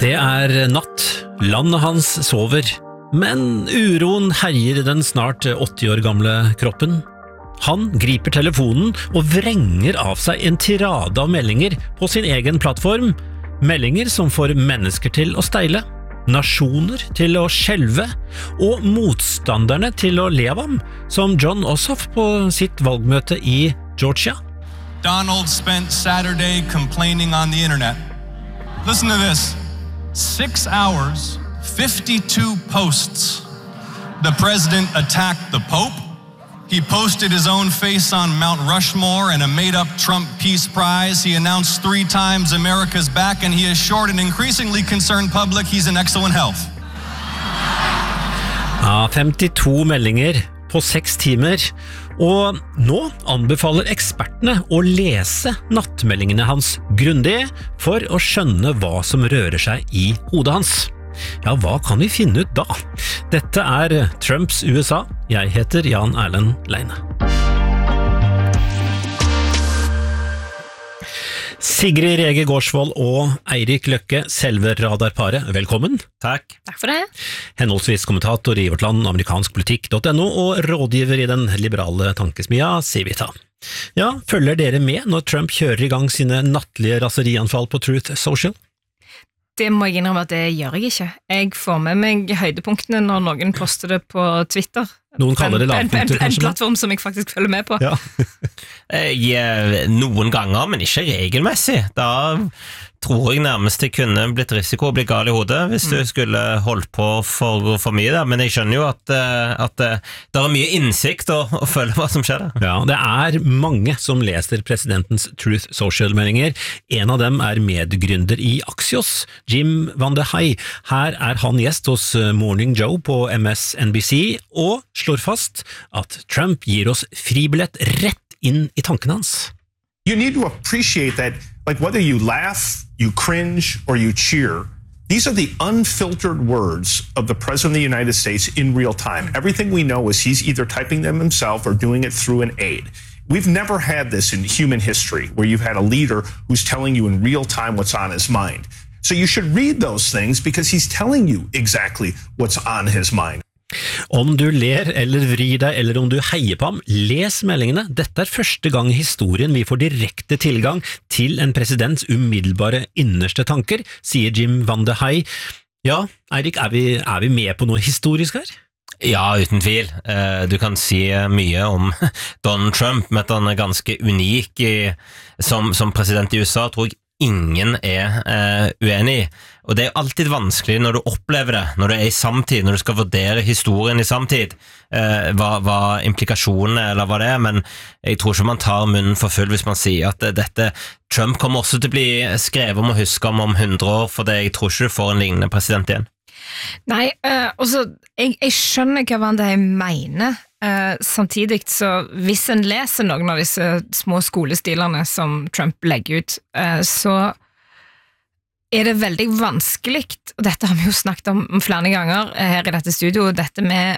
Det natt, landet hans sover, men uroen herjer den snart 80 år gamle kroppen. Han griper telefonen og vrenger av seg en tirade av meldinger på sin egen plattform, meldinger som får mennesker til å steile, nasjoner til å skjelve, og motstanderne til å le av ham, som Jon Ossoff på sitt valgmøte i Georgia. Donald spent Saturday complaining on the internet. Listen to this. 6 hours, 52 posts. The president attacked the Pope. He posted his own face on Mount Rushmore and a made-up Trump Peace Prize. He announced 3 times America's back, and he assured an increasingly concerned public he's in excellent health. 52 meldinger på 6 timer, og nå anbefaler ekspertene å lese nattmeldingene hans grundig for å skjønne hva som rører seg i hodet hans. Ja, hva kan vi finne ut da? Dette Trumps USA. Jeg heter Jan Erlend Leine. Sigrid Rege Gårdsvold og Eirik Løkke, selve radarparet, velkommen. Takk. Takk for det. Henholdsvis kommentator i Vårt Land, amerikanskpolitikk.no og rådgiver i den liberale tankesmia Civita. Ja, følger dere med når Trump kjører i gang sine nattlige raserianfall på Truth Social? Det må jeg innrømme at det gjør jeg ikke. Jeg får med meg høydepunktene når noen poster det på Twitter. Noen kaller det lavpunkter, kanskje? En plattform som jeg faktisk følger med på. Ja. Noen ganger, men ikke regelmessig. Da tror jeg nærmest det kunne blitt risiko å bli gal i hodet hvis du skulle holdt på for mye der, men jeg skjønner jo at det mye innsikt å følge hva som skjer der. Ja, det mange som leser presidentens Truth Social-meldinger. En av dem medgründer i Axios, Jim Van de Hey. Her han gjest hos Morning Joe på MSNBC og slår fast at Trump gir oss fribillett rett inn i tankene hans. You need to appreciate that, like whether you laugh, you cringe, or you cheer, these are the unfiltered words of the President of the United States in real time. Everything we know is he's either typing them himself or doing it through an aide. We've never had this in human history, where you've had a leader who's telling you in real time what's on his mind. So you should read those things because he's telling you exactly what's on his mind. Om du ler eller vrir deg, eller om du heier på ham, les meldingene. Dette første gang i historien vi får direkte tilgang til en presidents umiddelbare innerste tanker, sier Jim Van de Hey. Ja, Eirik, vi med på noe historisk her? Ja, uten tvil. Du kan si mye om Donald Trump, men at han ganske unik som president i USA, tror jeg ingen uenig i. Og det alltid vanskelig når du opplever det, når du i samtid, når du skal vurdere historien i samtid, hva implikasjonene eller hva det men jeg tror ikke man tar munnen for full hvis man sier at dette Trump kommer også til å bli skrevet om og huske om 100 år, for jeg tror ikke du får en lignende president igjen. Nei, også, jeg skjønner hva det mener. Samtidig så hvis en leser noen av disse små skolestilene som Trump legger ut, så det veldig vanskelig, og dette har vi jo snakket om flere ganger her i dette studioet, dette med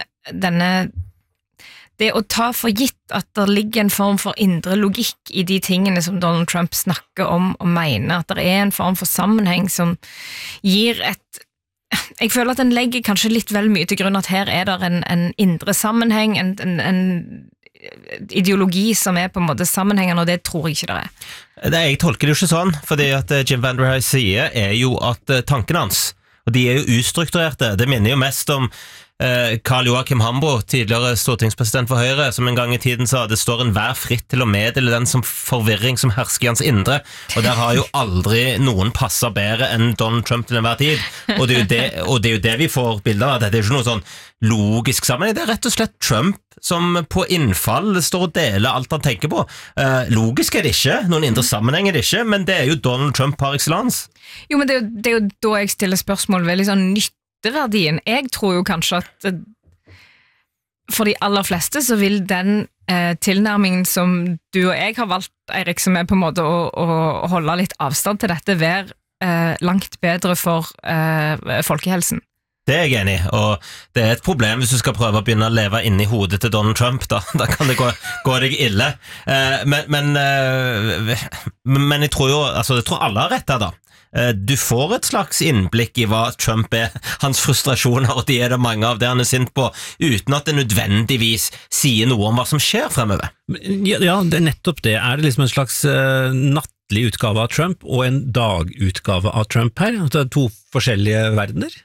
det å ta for gitt at det ligger en form for indre logikk i de tingene som Donald Trump snakker om og mener, at det en form for sammenheng som gir jeg føler at den legger kanskje litt vel mye til grunn at her det en indre sammenheng, en ideologi som på en måte sammenhengende, og det tror jeg ikke det Jeg tolker det jo ikke sånn, fordi at Jim Van der Hey sier jo at tankene hans, og de jo ustrukturerte, det minner jo mest om Karl Joachim Hambro, tidligere stortingspresident for Høyre, som en gang i tiden sa det står enhver fritt til å meddele den som forvirring som hersker i hans indre, og der har jo aldri noen passet bedre enn Donald Trump til enhver tid, og det jo det vi får bilder av, det jo ikke noe sånn logisk sammenheng, det rett og slett Trump som på innfall står og deler alt han tenker på. Logisk det ikke, noen indre sammenheng det ikke, men det jo Donald Trump par excellence. Jo, men det jo da jeg stiller spørsmål veldig sånn nytteverdien. Jeg tror jo kanskje at for de aller fleste så vil den tilnærmingen som du og jeg har valgt, Eirik, som på en måte å holde litt avstand til dette, være langt bedre for folkehelsen. Det jeg enig i, og det et problem hvis du skal prøve å begynne å leve inni hodet til Donald Trump, da kan det gå deg ille. Men jeg tror jo, altså jeg tror alle har rett her da, Du får et slags innblikk i hva Trump hans frustrasjoner, og de det mange av det han sint på, uten at det nødvendigvis sier noe om hva som skjer fremover. Ja, det nettopp det. Det liksom en slags nattlig utgave av Trump og en dagutgave av Trump her? Det to forskjellige verdener?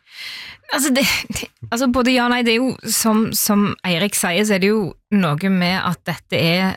Altså både ja og nei, det jo som Eirik sier, så det jo noe med at dette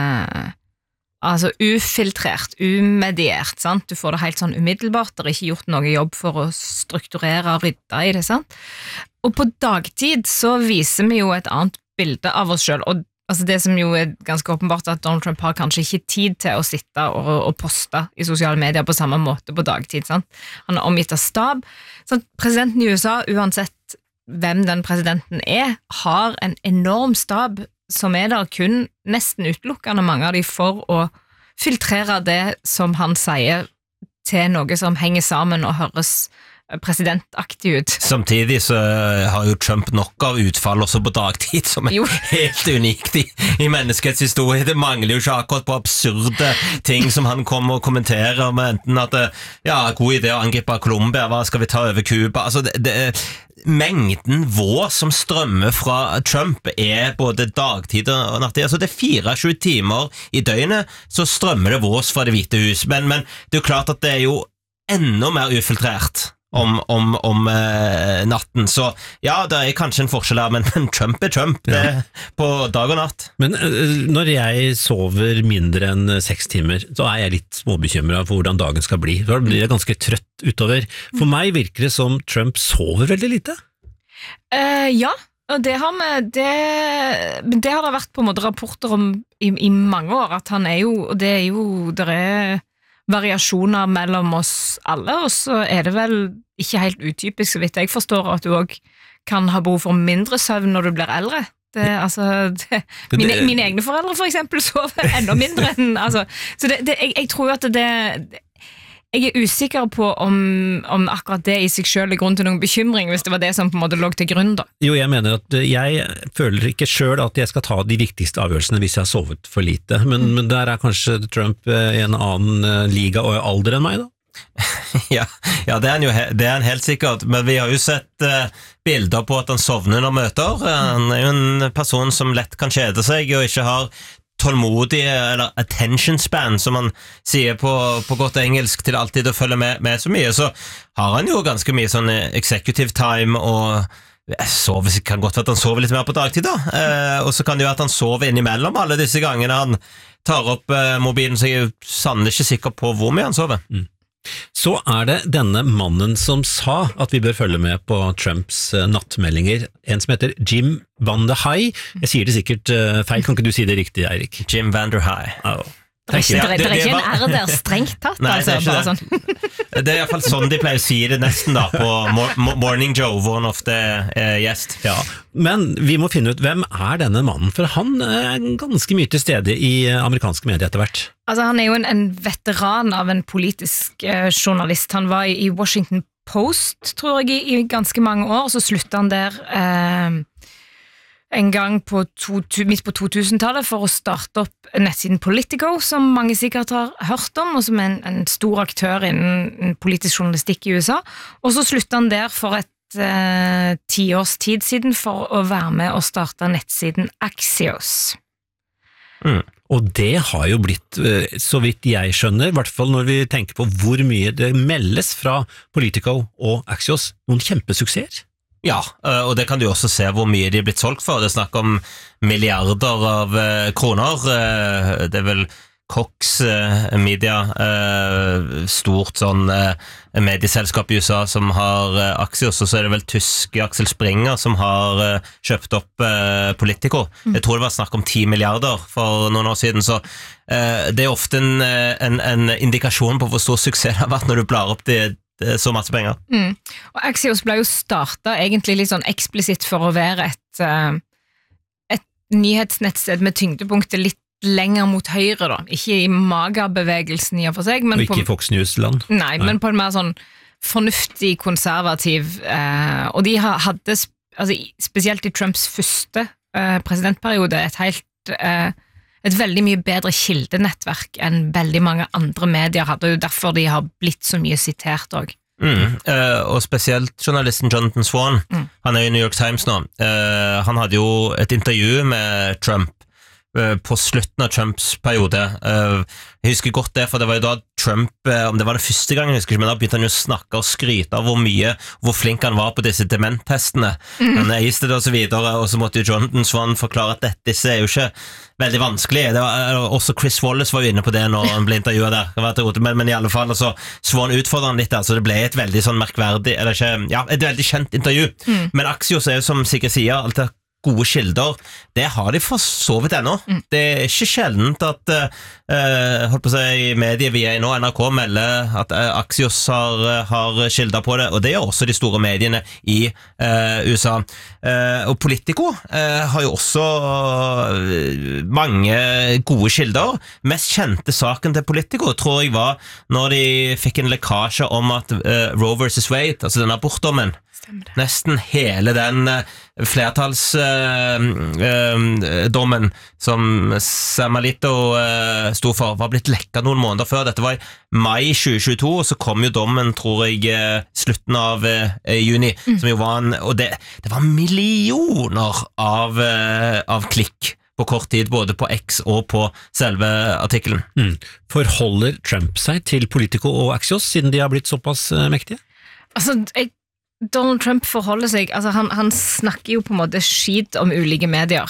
altså ufiltrert, umediert, sant? Du får det helt sånn umiddelbart, det ikke gjort noe jobb for å strukturere og rydde i det, sant? Og på dagtid så viser vi jo et annet bilde av oss selv, og altså det som jo ganske åpenbart at Donald Trump har kanskje ikke tid til å sitte og poste i sosiale medier på samme måte på dagtid, sant? Han omgitt av stab, sånn, presidenten i USA, uansett hvem den presidenten har en enorm stab som der kun nesten utelukkende mange av de for å filtrere det som han sier til noe som henger sammen og høres presidentaktig ut. Samtidig så har jo Trump nok av utfall også på dagtid som helt unikt i menneskets historie. Det mangler jo ikke akkurat på absurde ting som han kommer og kommenterer med enten at god idé å angripe Colombia, hva skal vi ta over Cuba? Altså mengden vås som strømmer fra Trump både dagtid og nattid. Altså det 24 timer i døgnet så strømmer det vås fra Det hvite hus, men det jo klart at det jo enda mer ufiltrert om natten, så ja, det kanskje en forskjell her, men Trump Trump på dag og natt. Men når jeg sover mindre enn 6 timer, så jeg litt småbekymret for hvordan dagen skal bli. Da blir jeg ganske trøtt utover. For meg virker det som Trump sover veldig lite. Ja, og det har det vært på en måte rapporter om i mange år, at han jo, og det jo variasjoner mellom oss alle, og så det vel ikke helt utypisk, så vidt jeg forstår, at du også kan ha behov for mindre søvn når du blir eldre. Mine egne foreldre for eksempel sover enda mindre enn, altså, så jeg tror at jeg usikker på om akkurat det i seg selv grunn til noen bekymring, hvis det var det som på en måte lå til grunn da. Jo, jeg mener at jeg føler ikke selv at jeg skal ta de viktigste avgjørelsene hvis jeg har sovet for lite, men der kanskje Trump i en annen liga og alder enn meg da? Ja, det han helt sikkert, men vi har jo sett bilder på at han sovner når møter. Han jo en person som lett kan kjede seg og ikke har tålmodig, eller attention span, som man sier på godt engelsk, til alltid å følge med så mye, så har han jo ganske mye sånn executive time, og kan godt være at han sover litt mer på dagtid da, og så kan det jo at han sover innimellom alle disse gangene han tar opp mobilen, så jeg er sannelig ikke sikker på hvor mye han sover. Så det denne mannen som sa at vi bør følge med på Trumps nattmeldinger, en som heter Jim Van der Hai. Jeg sier det sikkert feil, kan ikke du si det riktig, Eirik? Jim Van der Hai. Det ikke en R der strengt tatt, nei, altså, bare sånn. Det I hvert fall sånn de pleier å si det nesten da, på Morning Joe, hvor han ofte gjest. Ja, men vi må finne ut, hvem denne mannen? For han ganske mye til stede i amerikanske medier etter hvert. Altså, han jo en veteran av en politisk journalist. Han var i Washington Post, tror jeg, i ganske mange år, og så sluttet han der en gang midt på 2000-tallet for å starte opp nettsiden Politico, som mange sikkert har hørt om, og som en stor aktør innen politisk journalistikk i USA. Og så sluttet han der for et 10 års tid siden for å være med og starte nettsiden Axios. Og det har jo blitt, så vidt jeg skjønner, I hvert fall når vi tenker på hvor mye det meldes fra Politico og Axios, noen kjempesuksesser. Ja, og det kan du også se hvor mye de blitt solgt for. Det snakker om milliarder av kroner. Det vel Cox Media, stort sånn medieselskap I USA som har Axios, og så det vel tyske Axel Springer som har kjøpt opp Politico. Jeg tror det var snakk om 10 milliarder for noen år siden, så det ofte en indikasjon på hvor stor suksess det har vært når du blar opp så masse penger. Og Axios ble jo startet egentlig litt sånn eksplisitt for å være et nyhetsnettsted med tyngdepunktet litt lenger mot høyre da, ikke I magerbevegelsen I og for seg, men og ikke I Fox News-land. Nei, men på en mer sånn fornuftig, konservativ, og de hadde, altså, spesielt I Trumps første presidentperiode, et veldig mye bedre kildenettverk enn veldig mange andre medier hadde, og derfor de har blitt så mye sitert også. Og spesielt journalisten Jonathan Swan, han i New York Times nå, han hadde jo et intervju med Trump på slutten av Trumps periode. Jeg husker godt det, for det var jo da Trump, om det var den første gangen, jeg husker ikke, men da begynte han jo å snakke og skryte av hvor flink han var på disse dementtestene. Han eiste det og så videre, og så måtte jo Jonathan Swan forklare at disse jo ikke veldig vanskelig. Det var, også Chris Wallace var jo inne på det når han ble intervjuet der, men i alle fall, altså, Swan utfordret han litt der, så det ble et veldig sånn merkverdig, eller ikke, ja, et veldig kjent intervju. Men Axios jo, som Sigrid sier, alt det gode kilder, det har de for så vidt ennå. Det ikke sjeldent at holdt på å si, medier vi nå, NRK melder at Axios har kilder på det, og det gjør også de store mediene i USA. Og Politico har jo også mange gode kilder. Mest kjente saken til Politico tror jeg var når de fikk en lekkasje om at Roe vs. Wade, altså den abortdommen, nesten hele den flertallsdommen som Sam Alito sto for, var blitt lekket noen måneder før. Dette var i mai 2022, og så kom jo dommen, tror jeg, slutten av juni, som jo var og det var millioner av klikk på kort tid, både på X og på selve artikkelen. Forholder Trump seg til Politico og Axios, siden de har blitt såpass mektige? Altså, Donald Trump forholder seg, altså han snakker jo på en måte skit om ulike medier.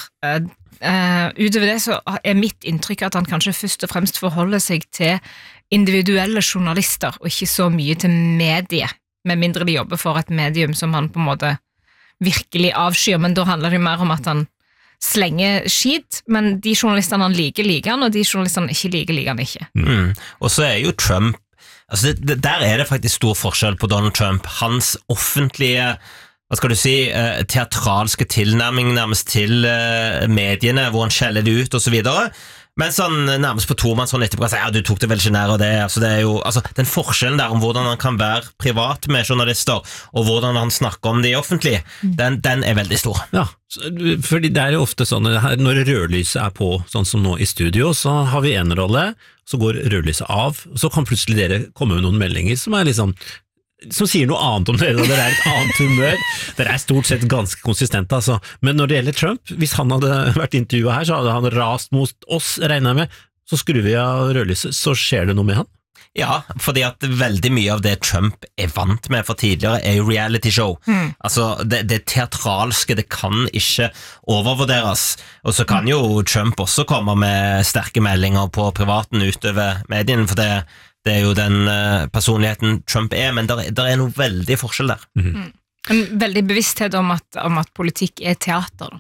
Utover det så mitt inntrykk at han kanskje først og fremst forholder seg til individuelle journalister, og ikke så mye til medier, med mindre de jobber for et medium som han på en måte virkelig avskyr, men da handler det mer om at han slenger skit, men de journalistene han liker han, og de journalistene han ikke liker han ikke. Og så jo Trump, altså der det faktisk stor forskjell på Donald Trump. Hans offentlige, hva skal du si, teatralske tilnærming nærmest til mediene, hvor han skjeller det ut og så videre. Mens han nærmest på Tormann sånn etterpå sier, ja, du tok det vel ikke nær av det. Altså, det jo, altså, den forskjellen der om hvordan han kan være privat med journalister, og hvordan han snakker om det offentlig, den veldig stor. Ja, fordi det jo ofte sånn, når rødlyset på, sånn som nå i studio, så har vi en rolle, så går rødlyset av, og så kan plutselig dere komme med noen meldinger som liksom som sier noe annet om dere, og dere et annet humør. Dere stort sett ganske konsistente, altså. Men når det gjelder Trump, hvis han hadde vært intervjuet her, så hadde han rast mot oss, regner jeg med, så skrur vi av rødlyset, så skjer det noe med han. Ja, fordi at veldig mye av det Trump vant med for tidligere jo reality show. Altså, det teatralske, det kan ikke overvurderes. Og så kan jo Trump også komme med sterke meldinger på privaten utover medien, for det jo den personligheten Trump men der noe veldig forskjell der. En veldig bevissthet om at politikk teater.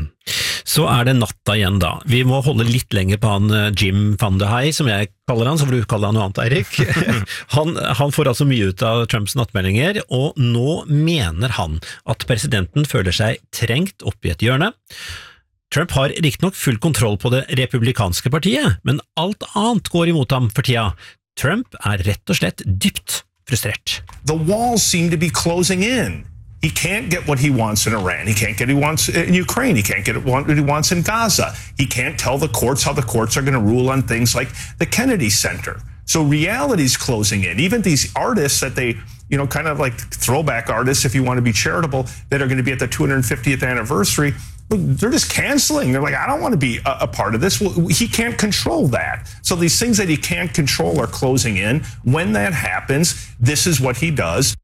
Så det natta igjen da. Vi må holde litt lenger på han Jim Van de Hei, som jeg kaller han, så får du kalle han noe annet, Eirik. Han får altså mye ut av Trumps nattmeldinger, og nå mener han at presidenten føler seg trengt opp i et hjørne. Trump har riktignok full kontroll på det republikanske partiet, men alt annet går imot ham for tida. Trump rett og slett dypt frustrert. The walls seem to be closing in. He can't get what he wants in Iran. He can't get what he wants in Ukraine. He can't get what he wants in Gaza. He can't tell the courts how the courts are going to rule on things like the Kennedy Center. So reality's closing in. Even these artists that they, kind of like throwback artists, if you want to be charitable, that are going to be at the 250th anniversary, they're just canceling. They're like, I don't want to be a part of this. Well, he can't control that. So these things that he can't control are closing in. When that happens, this is what he does.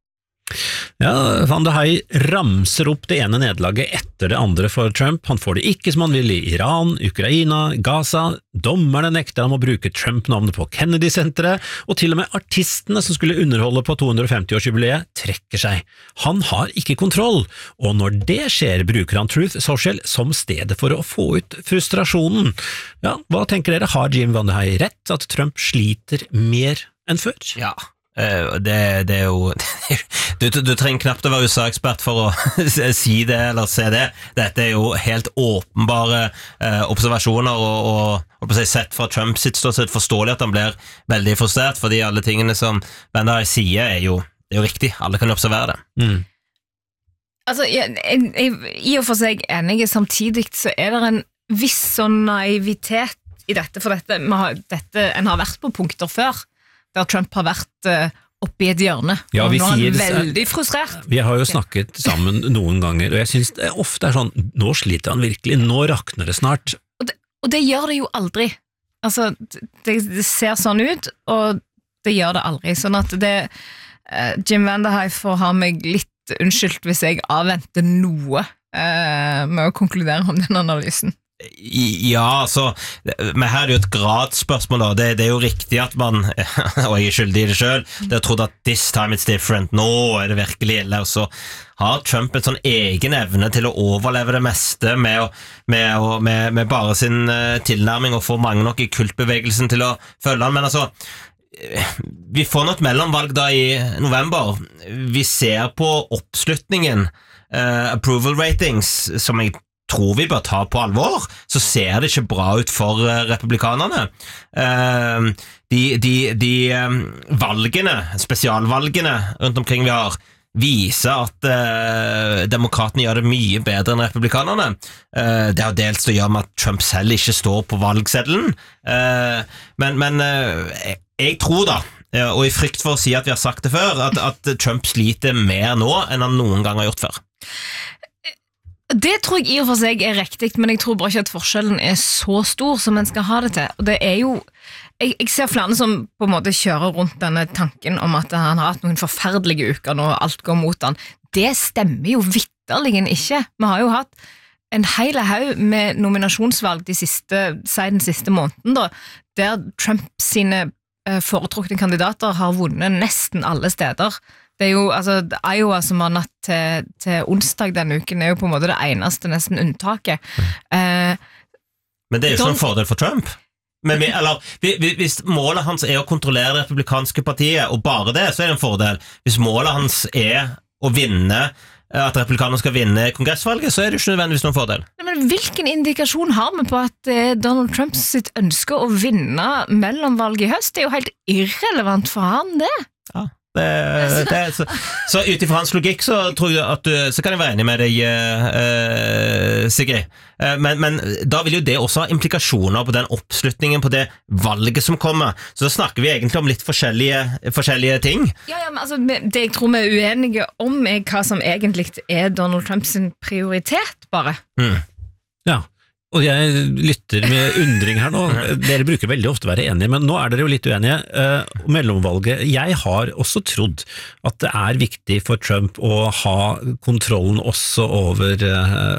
Ja, Van de Hei ramser opp det ene nederlaget etter det andre for Trump. Han får det ikke som han vil i Iran, Ukraina, Gaza. Dommerne nekter ham å bruke Trump-navnet på Kennedy-senteret, og til og med artistene som skulle underholde på 250-årsjubileet trekker seg. Han har ikke kontroll, og når det skjer bruker han Truth Social som stedet for å få ut frustrasjonen. Ja, hva tenker dere? Har Jim Van de Hei rett at Trump sliter mer enn før? Ja. Det jo du trenger knapt å være USA-ekspert for å si det eller se det. Dette jo helt åpenbare observasjoner og sett fra Trumps ståsted forståelig at han blir veldig frustrert, fordi alle tingene som Van de Hei sier det jo riktig, alle kan observere det. Altså, I og for seg enige, samtidig så det en viss sånn naivitet i dette, for en har vært på punkter før, der Trump har vært oppe i et hjørne, Ja, og vi nå er sier han det- veldig frustrert. Vi har jo snakket sammen noen ganger, og jeg synes det ofte er sånn, nå sliter han virkelig, nå rakner det snart. Og det gjør det jo aldri. Altså, det ser sånn ut, og det gjør det aldri. Sånn at Jim Vanderhyde får ha meg litt unnskyldt hvis jeg avventer noe med å konkludere om den analysen. Ja, altså, men her er det jo et gradsspørsmål da. Det er jo riktig at man, og jeg er skyldig i det selv, det har trodd at this time it's different, nå er det virkelig ille, og så har Trump en sånn egen evne til å overleve det meste med bare sin tilnærming og få mange nok i kultbevegelsen til å følge han, men altså, vi får nå et mellomvalg da i november. Vi ser på oppslutningen, approval ratings, som jeg tror vi bør ta på alvor, så ser det ikke bra ut for republikanerne. De valgene, spesialvalgene rundt omkring vi har, viser at demokratene gjør det mye bedre enn republikanerne. Det har dels å gjøre med at Trump selv ikke står på valgseddelen, men jeg tror da, og i frykt for å si at vi har sagt det før, at Trump sliter mer nå enn han noen gang har gjort før. Det tror jeg i og for seg er riktig, men jeg tror bare ikke at forskjellen er så stor som en skal ha det til. Og det er jo, jeg ser flere som på en måte kjører rundt denne tanken om at han har hatt noen forferdelige uker når alt går mot han. Det stemmer jo vitterlig ikke. Vi har jo hatt en hel haug med nominasjonsvalg siden den siste måneden, da, der Trump sine foretrukne kandidater har vunnet nesten alle steder. Det er jo, altså, Iowa som var natt til onsdag denne uken er jo på en måte det eneste nesten unntaket. Men det er jo ikke en fordel for Trump. Men hvis målet hans er å kontrollere det republikanske partiet, og bare det, så er det en fordel. Hvis målet hans er å vinne, at republikanerne skal vinne kongressvalget, så er det ikke nødvendigvis noen fordel. Men hvilken indikasjon har vi på at Donald Trump sitt ønske å vinne mellomvalget i høst? Det er jo helt irrelevant for han, det. Ja. Så ut ifra hans logikk så tror jeg at så kan jeg være enig med deg, Sigrid, men da vil jo det også ha implikasjoner på den oppslutningen på det valget som kommer, så da snakker vi egentlig om litt forskjellige ting. Ja, men altså, det jeg tror vi er uenige om er hva som egentlig er Donald Trumps prioritet, bare. Ja, og jeg lytter med undring her nå. Dere bruker veldig ofte å være enige, men nå er dere jo litt uenige. Mellomvalget, jeg har også trodd at det er viktig for Trump å ha kontrollen også over